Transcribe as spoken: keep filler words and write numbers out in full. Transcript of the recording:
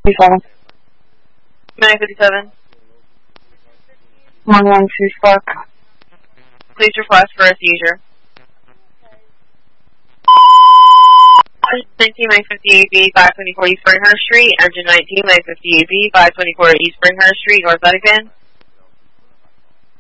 fifty-seven. nine fifty-seven. one one two Spark. Please request for a seizure. nineteen nine fifty-eight B, five twenty-four East Springhurst Street. Engine nineteen nine fifty-eight B, five twenty-four East Springhurst Street, North Lexington.